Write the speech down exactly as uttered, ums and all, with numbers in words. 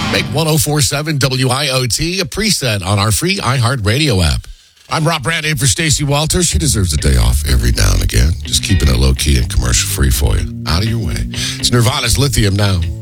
Make one oh four point seven W I O T a preset on our free iHeartRadio app. I'm Rob Brandy for Stacey Walters. She deserves a day off every now and again. Just keeping it low-key and commercial-free for you. Out of your way. It's Nirvana's Lithium now.